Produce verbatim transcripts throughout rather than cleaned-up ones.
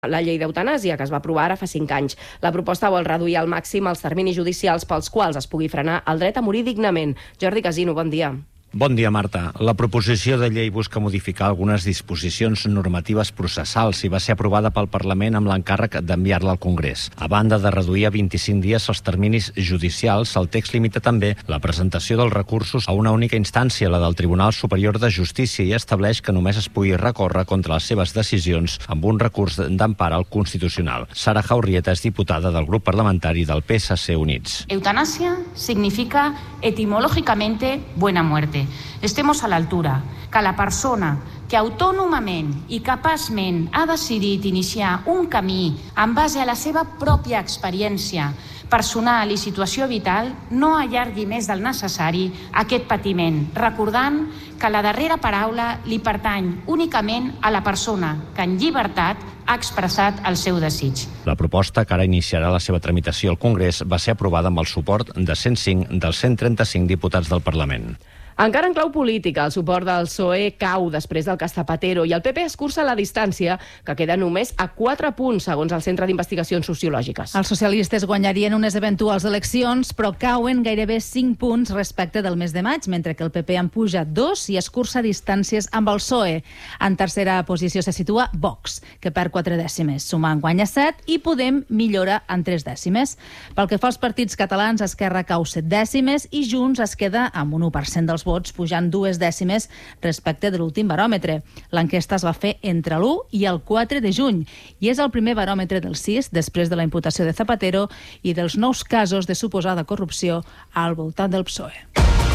La llei d'eutanàsia, que es va aprovar ara fa cinc anys. La proposta vol reduir al màxim els terminis judicials pels quals es pugui frenar el dret a morir dignament. Jordi Casino, bon dia. Bon dia, Marta. La proposició de llei busca modificar algunes disposicions normatives processals i va ser aprovada pel Parlament amb l'encàrrec d'enviar-la al Congrés. A banda de reduir a vint-i-cinc dies els terminis judicials, el text limita també la presentació dels recursos a una única instància, la del Tribunal Superior de Justícia, i estableix que només es pugui recórrer contra les seves decisions amb un recurs d'empara al Constitucional. Sara Jaurrieta és diputada del grup parlamentari del P S C Units. Eutanasia significa etimológicamente buena muerte. Estemos a l'altura, que la persona que autònomament i capaçment ha decidit iniciar un camí en base a la seva pròpia experiència personal i situació vital no allargui més del necessari aquest patiment, recordant que la darrera paraula li pertany únicament a la persona que en llibertat ha expressat el seu desig. La proposta, que ara iniciarà la seva tramitació al Congrés, va ser aprovada amb el suport de cent cinc dels cent trenta-cinc diputats del Parlament. Encara en clau política, el suport del P S O E cau després del cas Zapatero i el P P escurça la distància, que queda només a quatre punts, segons el Centre d'Investigacions Sociològiques. Els socialistes guanyarien unes eventuals eleccions, però cauen gairebé cinc punts respecte del mes de maig, mentre que el P P en puja dos i escurça distàncies amb el P S O E. En tercera posició se situa Vox, que perd quatre dècimes. Sumant guanya set i Podem millora en tres dècimes. Pel que fa als partits catalans, Esquerra cau set dècimes i Junts es queda amb un u per cent dels vots, pujant dues dècimes respecte de l'últim baròmetre. L'enquesta es va fer entre l'u i el quatre de juny i és el primer baròmetre del sis després de la imputació de Zapatero i dels nous casos de suposada corrupció al voltant del P S O E.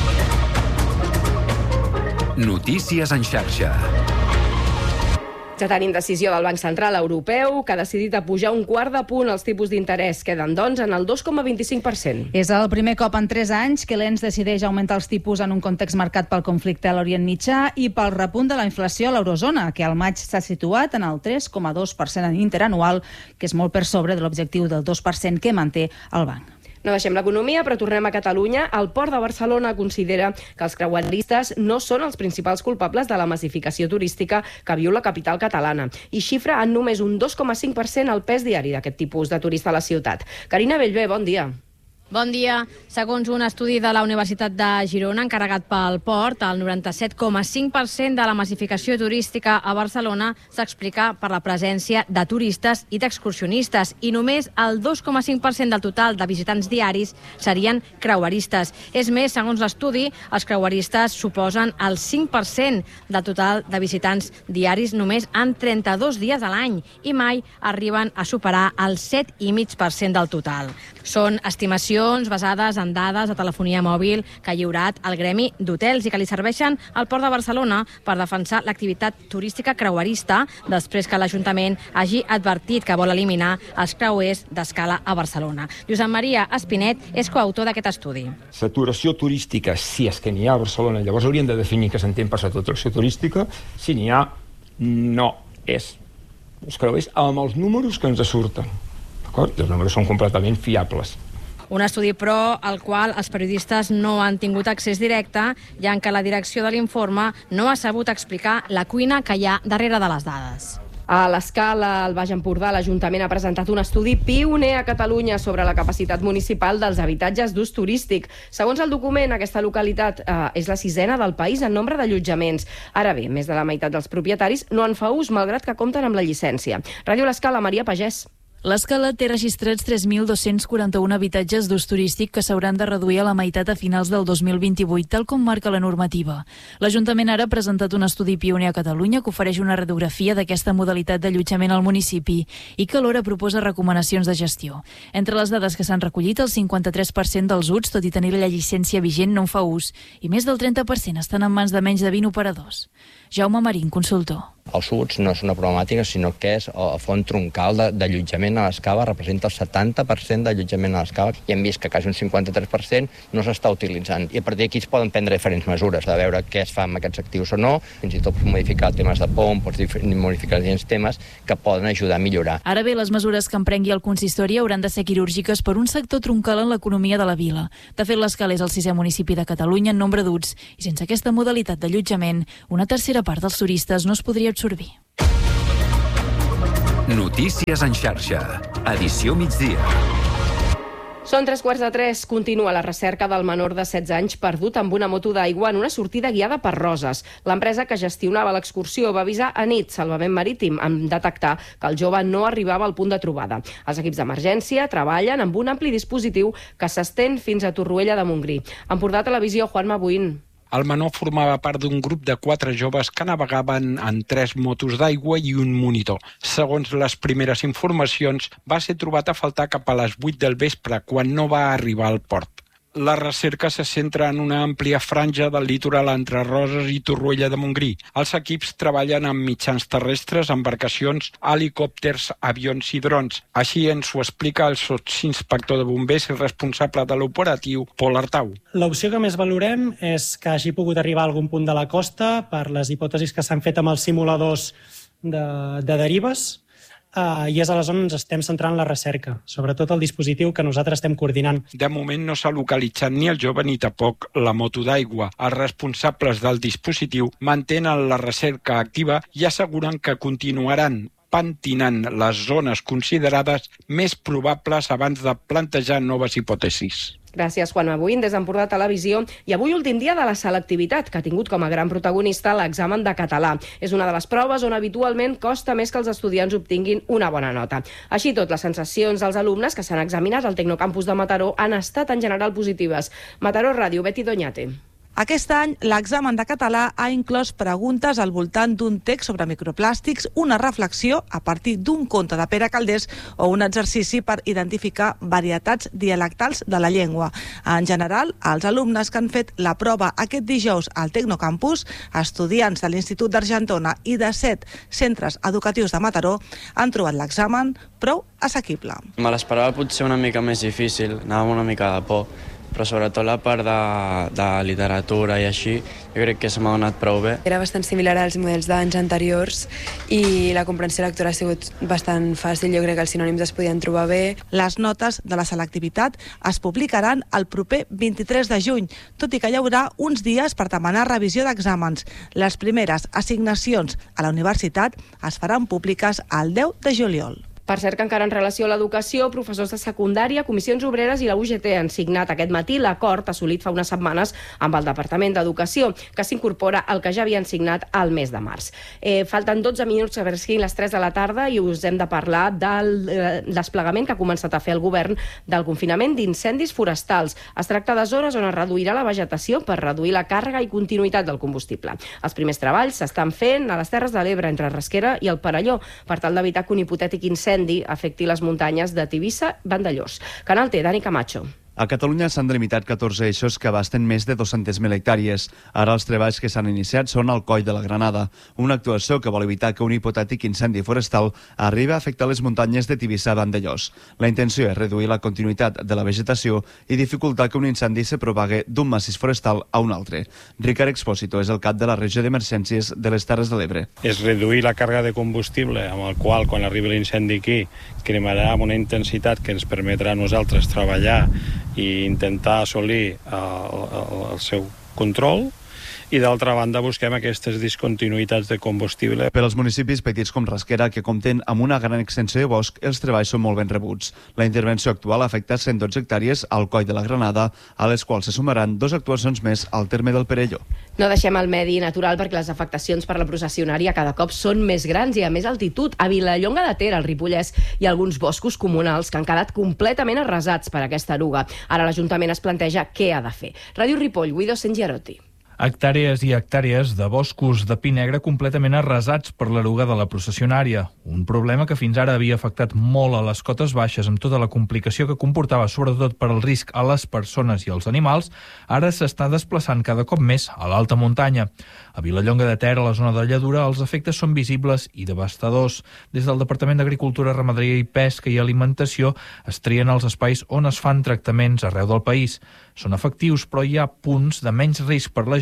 Notícies en xarxa. Ja tenim decisió del Banc Central Europeu, que ha decidit apujar un quart de punt els tipus d'interès. Queden, doncs, en el dos coma vint-i-cinc per cent. És el primer cop en tres anys que l'E N S decideix augmentar els tipus en un context marcat pel conflicte a l'Orient Mitjà i pel repunt de la inflació a l'eurozona, que al maig s'ha situat en el tres coma dos per cent interanual, que és molt per sobre de l'objectiu del dos per cent que manté el banc. No deixem l'economia, però tornem a Catalunya. El Port de Barcelona considera que els creueristes no són els principals culpables de la massificació turística que viu la capital catalana i xifra en només un dos coma cinc per cent el pes diari d'aquest tipus de turista a la ciutat. Carina Bellver, bon dia. Bon dia. Segons un estudi de la Universitat de Girona encarregat pel Port, el noranta-set coma cinc per cent de la massificació turística a Barcelona s'explica per la presència de turistes i d'excursionistes i només el dos coma cinc per cent del total de visitants diaris serien creueristes. És més, segons l'estudi, els creueristes suposen el cinc per cent del total de visitants diaris només en trenta-dos dies a l'any i mai arriben a superar el set coma cinc per cent del total. Són estimacions basades en dades de telefonia mòbil que ha lliurat el Gremi d'Hotels i que li serveixen al Port de Barcelona per defensar l'activitat turística creuerista després que l'Ajuntament hagi advertit que vol eliminar els creuers d'escala a Barcelona. Josep Maria Espinet és coautor d'aquest estudi. Saturació turística, si és que n'hi ha a Barcelona, llavors hauríem de definir què s'entén per saturació turística. Si n'hi ha, no és els creuers amb els números que ens surten. D'acord? Els números són completament fiables. Un estudi, però, al qual els periodistes no han tingut accés directe, ja que la direcció de l'informe no ha sabut explicar la cuina que hi ha darrere de les dades. A l'Escala, al Baix Empordà, l'Ajuntament ha presentat un estudi pioner a Catalunya sobre la capacitat municipal dels habitatges d'ús turístic. Segons el document, aquesta localitat eh, és la sisena del país en nombre d'allotjaments. Ara bé, més de la meitat dels propietaris no en fa ús, malgrat que compten amb la llicència. Ràdio L'Escala, Maria Pagès. L'Escala té registrats tres mil dos-cents quaranta-un habitatges d'ús turístic que s'hauran de reduir a la meitat a finals del dos mil vint-i-vuit, tal com marca la normativa. L'Ajuntament ara ha presentat un estudi pioner a Catalunya que ofereix una radiografia d'aquesta modalitat d'allotjament al municipi i que alhora proposa recomanacions de gestió. Entre les dades que s'han recollit, el cinquanta-tres per cent dels U Ts, tot i tenir la llicència vigent, no en fa ús, i més del trenta per cent estan en mans de menys de vint operadors. Jaume Marín, consultor. Els U Ts no és una problemàtica, sinó que és el font troncal d'allotjament a l'Escala, representa el setanta per cent d'allotjament a l'Escala i hem vist que quasi un cinquanta-tres per cent no s'està utilitzant. I a partir d'aquí es poden prendre diferents mesures, de veure què es fa amb aquests actius o no, fins i tot modificar temes de pom, pots modificar diferents temes que poden ajudar a millorar. Ara bé, les mesures que emprengui el consistori hauran de ser quirúrgiques per un sector troncal en l'economia de la vila. De fet, l'Escala és el sisè municipi de Catalunya en nombre d'U Ts i sense aquesta modalitat d'allotjament, una tercera part dels turistes no es podria absorbir. Notícies en xarxa. Edició migdia. Són tres quarts de tres. Continua la recerca del menor de setze anys perdut amb una moto d'aigua en una sortida guiada per Roses. L'empresa que gestionava l'excursió va avisar a nit Salvament Marítim en detectar que el jove no arribava al punt de trobada. Els equips d'emergència treballen amb un ampli dispositiu que s'estén fins a Torroella de Montgrí. Empordà Televisió, Juanma Buín. El menor formava part d'un grup de quatre joves que navegaven en tres motos d'aigua i un monitor. Segons les primeres informacions, va ser trobat a faltar cap a les vuit del vespre, quan no va arribar al port. La recerca se centra en una àmplia franja del litoral entre Roses i Torroella de Montgrí. Els equips treballen amb mitjans terrestres, embarcacions, helicòpters, avions i drons. Així ens ho explica el sotsinspector de bombers i responsable de l'operatiu, Pol Artau. L'opció que més valorem és que hagi pogut arribar a algun punt de la costa per les hipòtesis que s'han fet amb els simuladors de, de derives. Uh, I és a la zona on ens estem centrant la recerca, sobretot el dispositiu que nosaltres estem coordinant. De moment no s'ha localitzat ni el jove ni tampoc la moto d'aigua. Els responsables del dispositiu mantenen la recerca activa i asseguren que continuaran pentinant les zones considerades més probables abans de plantejar noves hipòtesis. Gràcies, Juanma Buín, des d'Empordà Televisió. I avui últim dia de la selectivitat, que ha tingut com a gran protagonista l'examen de català. És una de les proves on habitualment costa més que els estudiants obtinguin una bona nota. Així tot, les sensacions dels alumnes que s'han examinat al Tecnocampus de Mataró han estat en general positives. Mataró Ràdio, Betty Doñate. Aquest any, l'examen de català ha inclòs preguntes al voltant d'un text sobre microplàstics, una reflexió a partir d'un conte de Pere Calders o un exercici per identificar varietats dialectals de la llengua. En general, els alumnes que han fet la prova aquest dijous al Tecnocampus, estudiants de l'Institut d'Argentona i de set centres educatius de Mataró, han trobat l'examen prou assequible. Me l'esperava potser una mica més difícil, anava una mica de por, però sobretot la part de, de literatura i així, jo crec que se m'ha donat prou bé. Era bastant similar als models d'anys anteriors i la comprensió lectora ha sigut bastant fàcil, jo crec que els sinònims es podien trobar bé. Les notes de la selectivitat es publicaran el proper vint-i-tres de juny, tot i que hi haurà uns dies per demanar revisió d'exàmens. Les primeres assignacions a la universitat es faran públiques el deu de juliol. Per cert que encara en relació a l'educació, professors de secundària, comissions obreres i la U G T han signat aquest matí l'acord assolit fa unes setmanes amb el Departament d'Educació, que s'incorpora al que ja havien signat al mes de març. Eh, falten dotze minuts a veure si les tres de la tarda i us hem de parlar del eh, desplegament que ha començat a fer el govern del confinament d'incendis forestals. Es tracta de zones on es reduirà la vegetació per reduir la càrrega i continuïtat del combustible. Els primers treballs s'estan fent a les Terres de l'Ebre, entre Rasquera i el Perelló, per tal d'evitar que un hipotètic incendi afecti les muntanyes de Tivissa, Vandellòs. Canal T, Dani Camacho. A Catalunya s'han delimitat catorze eixos que abasten més de dos-centes mil hectàrees. Ara els treballs que s'han iniciat són al Coll de la Granada, una actuació que vol evitar que un hipotètic incendi forestal arribi a afectar les muntanyes de Tivissa a Vandellòs. La intenció és reduir la continuïtat de la vegetació i dificultar que un incendi se propague d'un massís forestal a un altre. Ricard Expósito és el cap de la regió d'emergències de les Terres de l'Ebre. És reduir la càrrega de combustible amb el qual, quan arribi l'incendi aquí, cremarà amb una intensitat que ens permetrà a nosaltres treballar i intentar assolir el, el, el seu control, i d'altra banda busquem aquestes discontinuïtats de combustible. Per als municipis petits com Rasquera, que compten amb una gran extensió de bosc, els treballs són molt ben rebuts. La intervenció actual afecta cent dotze hectàrees al Coll de la Granada, a les quals se sumaran dues actuacions més al terme del Perelló. No deixem el medi natural perquè les afectacions per la processionària cada cop són més grans i a més altitud. A Vilallonga de Ter, al Ripollès, hi ha alguns boscos comunals que han quedat completament arrasats per aquesta eruga. Ara l'Ajuntament es planteja què ha de fer. Ràdio Ripoll, Guido Sengiarotti. Hectàrees i hectàrees de boscos de pi negre completament arrasats per l'eruga de la processionària. Un problema que fins ara havia afectat molt a les cotes baixes amb tota la complicació que comportava, sobretot per al risc a les persones i als animals, ara s'està desplaçant cada cop més a l'alta muntanya. A Vilallonga de Ter, a la zona de Lladura, els efectes són visibles i devastadors. Des del Departament d'Agricultura, Ramaderia i Pesca i Alimentació es trien els espais on es fan tractaments arreu del país. Són efectius, però hi ha punts de menys risc per la gent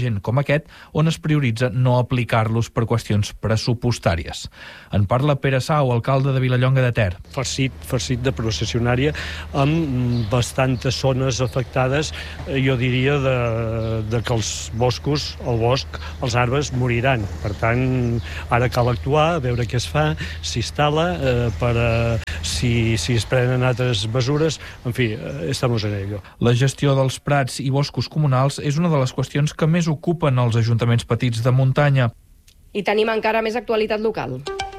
gent com aquest, on es prioritza no aplicar-los per qüestions pressupostàries. En parla Pere Sau, alcalde de Vilallonga de Ter. Farcit, farcit de processionària, amb bastantes zones afectades, jo diria, de, de que els boscos, el bosc, els arbres moriran. Per tant, ara cal actuar, veure què es fa, s'instal·la, eh, per eh, si, si es prenen altres mesures, en fi, eh, estem en ello. La gestió dels prats i boscos comunals és una de les qüestions que més ocupen els ajuntaments petits de muntanya. I tenim encara més actualitat local.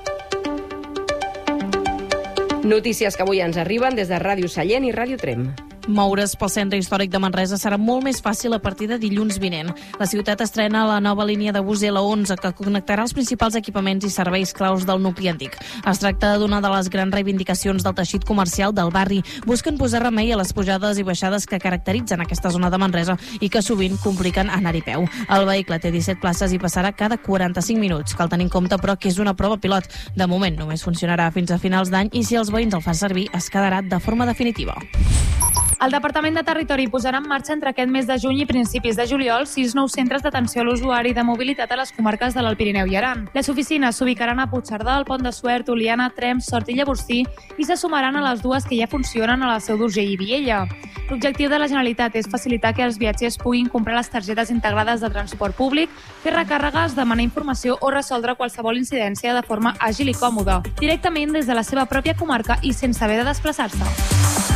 Notícies que avui ens arriben des de Ràdio Sallent i Ràdio Trem. Moure's pel centre històric de Manresa serà molt més fàcil a partir de dilluns vinent. La ciutat estrena la nova línia de bus L onze que connectarà els principals equipaments i serveis claus del nucli antic. Es tracta d'una de les grans reivindicacions del teixit comercial del barri. Busquen posar remei a les pujades i baixades que caracteritzen aquesta zona de Manresa i que sovint compliquen anar-hi peu. El vehicle té disset places i passarà cada quaranta-cinc minuts. Cal tenir en compte, però, que és una prova pilot. De moment només funcionarà fins a finals d'any i si els veïns el fan servir es quedarà de forma definitiva. El Departament de Territori posarà en marxa entre aquest mes de juny i principis de juliol sis nous centres d'atenció a l'usuari de mobilitat a les comarques de l'Alt Pirineu i Aran. Les oficines s'ubicaran a Puigcerdà, el Pont de Suert, Oliana, Tremp, Sort i Llavorsí i se sumaran a les dues que ja funcionen a la Seu d'Urgell i Viella. L'objectiu de la Generalitat és facilitar que els viatgers puguin comprar les targetes integrades de transport públic, fer recàrregues, demanar informació o resoldre qualsevol incidència de forma àgil i còmoda, directament des de la seva pròpia comarca i sense haver de desplaçar-se.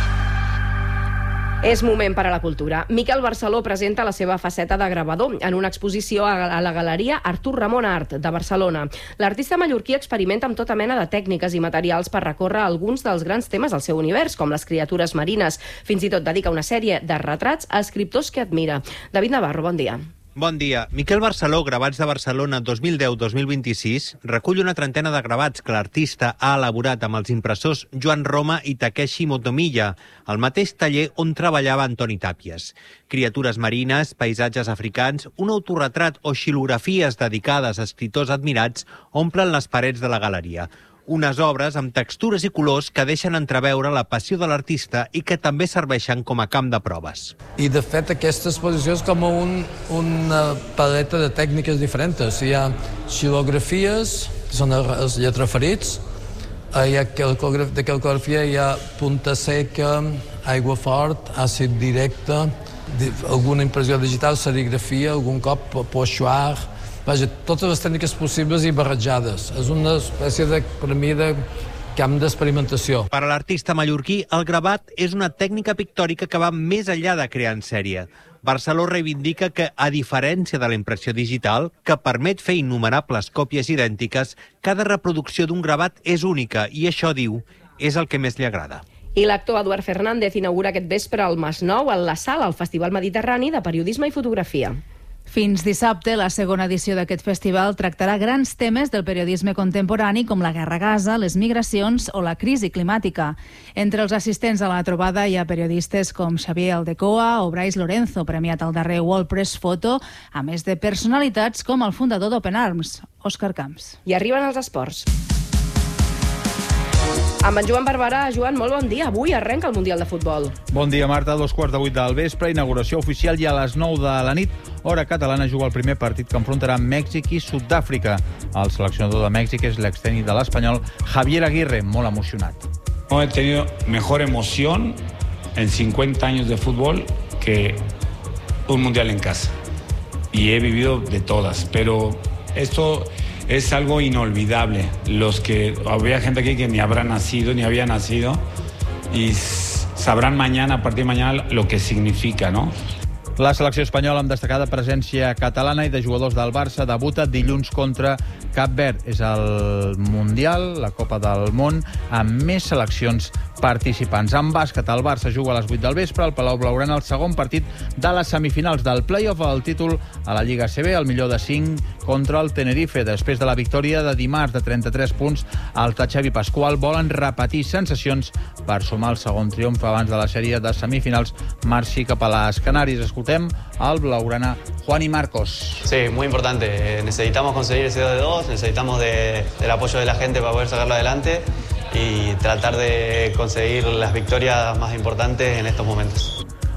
És moment per a la cultura. Miquel Barceló presenta la seva faceta de gravador en una exposició a la Galeria Artur Ramon Art de Barcelona. L'artista mallorquí experimenta amb tota mena de tècniques i materials per recórrer alguns dels grans temes del seu univers, com les criatures marines. Fins i tot dedica una sèrie de retrats a escriptors que admira. David Navarro, bon dia. Bon dia. Miquel Barceló, Gravats de Barcelona dos mil deu dos mil vint-i-sis, recull una trentena de gravats que l'artista ha elaborat amb els impressors Joan Roma i Takeshi Motomiya, al mateix taller on treballava Antoni Tàpies. Criatures marines, paisatges africans, un autorretrat o xilografies dedicades a escriptors admirats omplen les parets de la galeria. Unes obres amb textures i colors que deixen entreveure la passió de l'artista i que també serveixen com a camp de proves. I, de fet, aquesta exposició és com un, una paleta de tècniques diferents. Hi ha xilografies, que són els lletraferits, hi ha de cal·ligrafia, hi ha punta seca, aigua fort, àcid directe, alguna impressió digital, serigrafia, algun cop pochoir. Vaja, totes les tècniques possibles i barrejades. És una espècie de, per mi, de camp d'experimentació. Per a l'artista mallorquí, el gravat és una tècnica pictòrica que va més enllà de crear en sèrie. Barceló reivindica que, a diferència de la impressió digital, que permet fer innumerables còpies idèntiques, cada reproducció d'un gravat és única i això, diu, és el que més li agrada. I l'actor Eduard Fernández inaugura aquest vespre al Masnou, a la Sala, al Festival Mediterrani de Periodisme i Fotografia. Fins dissabte, la segona edició d'aquest festival tractarà grans temes del periodisme contemporani com la guerra a Gaza, les migracions o la crisi climàtica. Entre els assistents a la trobada hi ha periodistes com Xavier Aldecoa o Brais Lorenzo, premiat al darrer World Press Photo, a més de personalitats com el fundador d'Open Arms, Òscar Camps. I arriben els esports. Amb en Joan Barberà. Joan, molt bon dia. Avui arrenca el Mundial de Futbol. Bon dia, Marta. Dos quarts de vuit del vespre, inauguració oficial i a les nou de la nit, hora catalana, juga el primer partit que enfrontarà Mèxic i Sud-àfrica. El seleccionador de Mèxic és l'extècnic de l'Espanyol, Javier Aguirre, molt emocionat. No he tenido mejor emoción en cincuenta años de fútbol que un Mundial en casa. Y he vivido de todas, pero esto es algo inolvidable. Los que había gente aquí que ni habrá nacido, ni había nacido, y sabrán mañana, a partir de mañana, lo que significa, ¿no? La selecció espanyola amb destacada presència catalana i de jugadors del Barça debuta dilluns contra Cap Verd. És el Mundial, la Copa del Món, amb més seleccions participants. En bàsquet, el Barça juga a les vuit del vespre al Palau Blaugrana el segon partit de les semifinals del play-off al títol a la Lliga A C B, el millor de cinc contra el Tenerife. Després de la victòria de dimarts de trenta-tres punts, el Xavi Pasqual volen repetir sensacions per sumar el segon triomf abans de la sèrie de semifinals marxi cap a les Canàries. Escoltem al Blaugrana Juan y Marcos. Sí, muy importante. Necesitamos conseguir ese dos de dos, necesitamos de, del apoyo de la gente para poder sacarlo adelante y tratar de conseguir las victorias más importantes en estos momentos.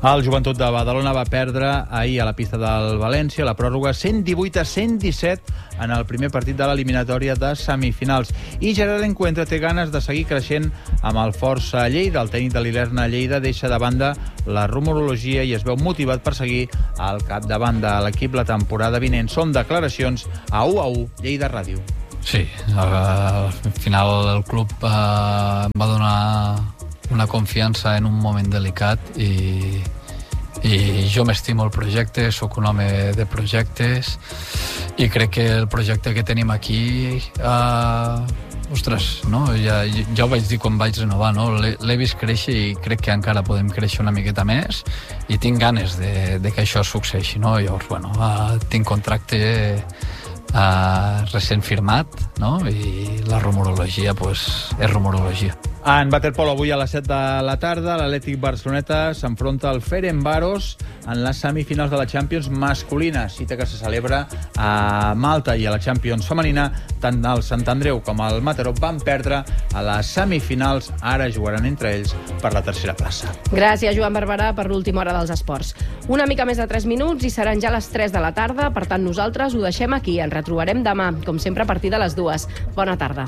El Joventut de Badalona va perdre ahir a la pista del València la pròrroga cent divuit a cent disset en el primer partit de l'eliminatòria de semifinals. I Gerard Encuentra té ganes de seguir creixent amb el Força Lleida. El tècnic de l'Ilerna Lleida deixa de banda la rumorologia i es veu motivat per seguir al capdavant de l'equip la temporada vinent. Són declaracions a u a u Lleida Ràdio. Sí, al final el club eh, va donar una confiança en un moment delicat i, i jo m'estimo el projecte, sóc un home de projectes i crec que el projecte que tenim aquí eh, ostres, no? ja, ja ho vaig dir quan vaig renovar, no? L'he vist créixer i crec que encara podem créixer una miqueta més i tinc ganes de, de que això succeeixi, no? Llavors, bueno, eh, tinc contracte Uh, recent firmat, no? I la rumorologia pues, és rumorologia. En waterpolo avui a les set de la tarda l'Atlètic Barceloneta s'enfronta al Ferencváros en les semifinals de la Champions masculina, cita que se celebra a Malta, i a la Champions femenina tant el Sant Andreu com el Mataró van perdre a les semifinals, ara jugaran entre ells per la tercera plaça. Gràcies, Joan Barberà, per l'última hora dels esports. Una mica més de tres minuts i seran ja les tres de la tarda, per tant nosaltres ho deixem aquí. Ens retrobarem demà, com sempre a partir de les dues. Bona tarda.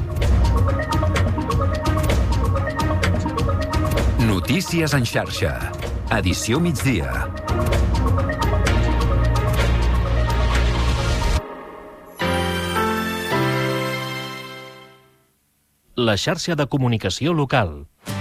Notícies en xarxa. Edició migdia. La xarxa de comunicació local.